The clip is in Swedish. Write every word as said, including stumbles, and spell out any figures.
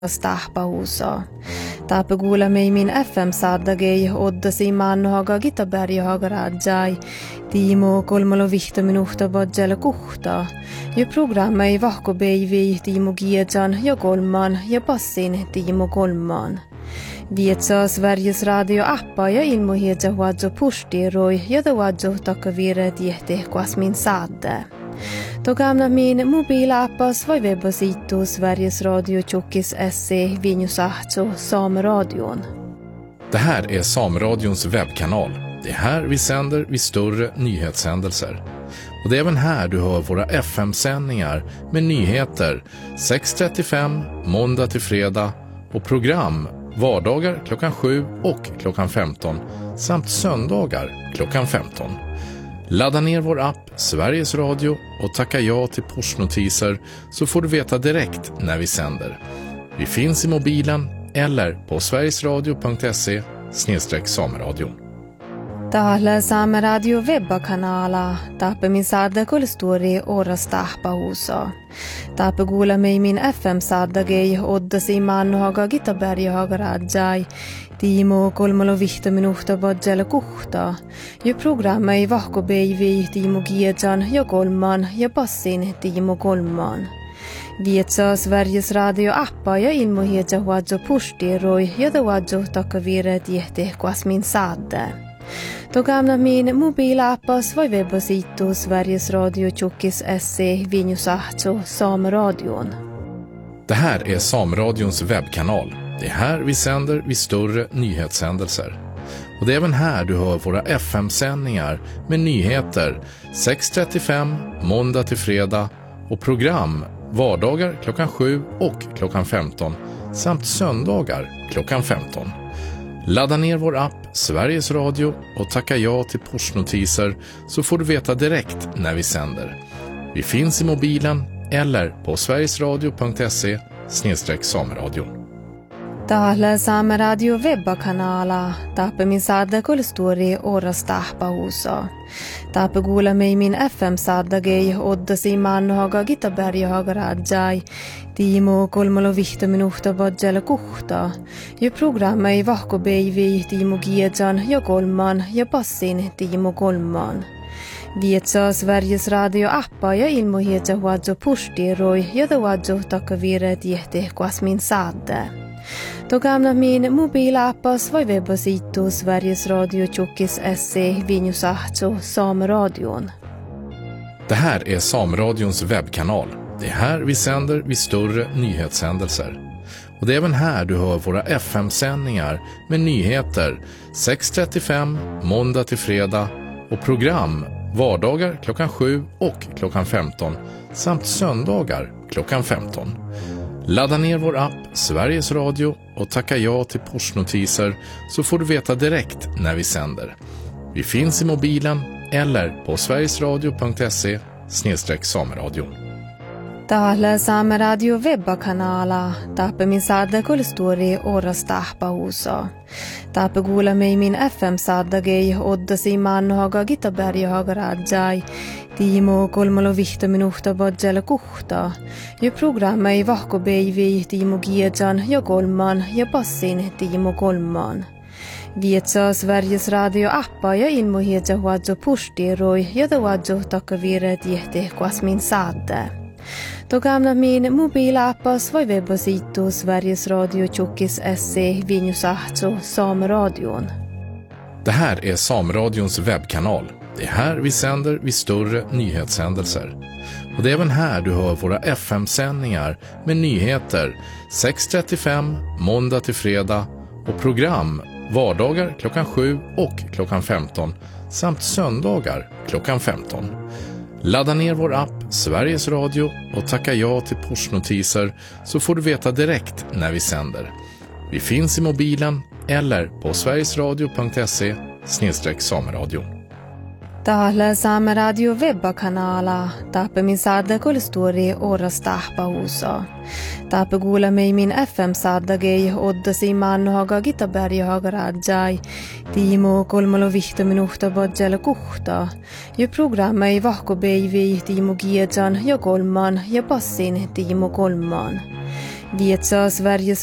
Stahpahuuso. Taape kuulemme min F M-saadagei oddasi maannohaga gitaberjahaga rajai. Tiimo kolmalo vihto minuhta bodjale kuhta. Ja programma ei vahko beivi Tiimo Giedjan ja kolman ja passin Tiimo kolman. Vietsa Sveriges radio-appa ja ilmohiedja huadjo pustiroi ja da huadjo takavire tiehti kuasmin saadde. Togamna min mobilappas vai webbasitu Sveriges Radio Tjockis S C Vinjusahto Sameradion. Det här är Sameradions webbkanal. Det är här vi sänder vid större nyhetshändelser. Och det är även här du hör våra F M-sändningar med nyheter sex trettiofem måndag till fredag och program vardagar klockan sju och klockan femton samt söndagar klockan femton. Ladda ner vår app Sveriges Radio och tacka ja till pushnotiser så får du veta direkt när vi sänder. Vi finns i mobilen eller på sverigesradio punkt se snedstreck sameradion. Täällä Saameradio webbakanala. Taape min saada kolstori oras tahpahuuso. Taape kuulemme min F M-saadagei oddasi maannohaga gitaberjahaga rajai. Tiimo kolmalo vihto minuhta bodjale kuhta. Ja programma ei vahko beivi Tiimo Giedjan ja kolman ja passin Tiimo kolman. Vietsa Sveriges radio-appa ja ilmohiedja huadjo pustiroi ja da huadjo takavire tiehti kuasmin saadde. Togamna min mobilappas vai webbasitu Sveriges Radio Tjockis S C Vinjusahto Sameradion. Det här är Sameradions webbkanal. Det är här vi sänder vid större nyhetshändelser. Och det är även här du hör våra F M-sändningar med nyheter sex trettiofem måndag till fredag och program vardagar klockan sju och klockan femton samt söndagar klockan femton. Ladda ner vår app Sveriges Radio och tacka ja till pushnotiser så får du veta direkt när vi sänder. Vi finns i mobilen eller på sverigesradio punkt se snedstreck sameradion. Täällä Saameradio webbakanala. Taape min saada kolstori oras tahpahuuso. Taape kuulemme min F M-saadagei oddasi maannohaga gitaberjahaga rajai. Tiimo kolmalo vihto minuhta bodjale kuhta. Ja programma ei vahko beivi Tiimo Giedjan ja kolman ja passin Tiimo kolman. Vietsa Sveriges radio-appa ja ilmohiedja huadjo pustiroi ja da huadjo takavire tiehti kuasmin saadde. Togamna min mobilappas vai webbasitu Sveriges Radio Tjockis S C Vinjusahto Sameradion. Det här är Sameradions webbkanal. Det är här vi sänder vid större nyhetshändelser. Och det är även här du hör våra F M-sändningar med nyheter sex trettiofem måndag till fredag och program vardagar klockan sju och klockan femton samt söndagar klockan femton. Ladda ner vår app Sveriges Radio och tacka ja till pushnotiser så får du veta direkt när vi sänder. Vi finns i mobilen eller på sverigesradio punkt se snedstreck sameradion. Täällä Saameradio webbakanala. Taape min saada kolstori oras tahpahuuso. Taape kuulemme min F M-saadagei oddasi maannohaga gitaberjahaga rajai. Tiimo kolmalo vihto minuhta bodjale kuhta. Ja programma ei vahko beivi Tiimo Giedjan ja kolman ja passin Tiimo kolman. Vietsa Sveriges radio-appa ja ilmohiedja huadjo pustiroi ja da huadjo takavire tiehti kuasmin saadde. Togamna min mobilappas vai webbasitu Sveriges Radio Tjockis S C Vinjusahto Sameradion. Det här är Sameradions webbkanal. Det är här vi sänder vid större nyhetshändelser. Och det är även här du hör våra F M-sändningar med nyheter sex trettiofem måndag till fredag och program vardagar klockan sju och klockan femton samt söndagar klockan femton. Ladda ner vår app Sveriges Radio och tacka ja till pushnotiser så får du veta direkt när vi sänder. Vi finns i mobilen eller på sverigesradio punkt se snedstreck sameradion. Täällä Saameradio webbakanala. Taape min saada kolstori oras tahpahuuso. Taape kuulemme min F M-saadagei oddasi maannohaga gitaberjahaga rajai. Tiimo kolmalo vihto minuhta bodjale kuhta. Ja programma ei vahko beivi Tiimo Giedjan ja kolman ja passin Tiimo kolman. Vi är Sveriges